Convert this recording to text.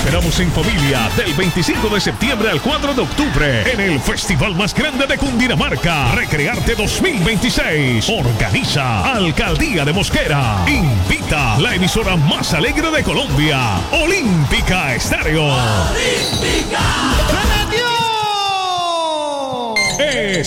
esperamos en familia del 25 de septiembre al 4 de octubre en el festival más grande de Cundinamarca, Recrearte 2026. Organiza Alcaldía de Mosquera. Invita la emisora más alegre de Colombia, Olímpica Estéreo. ¡Olímpica! ¡Se metió!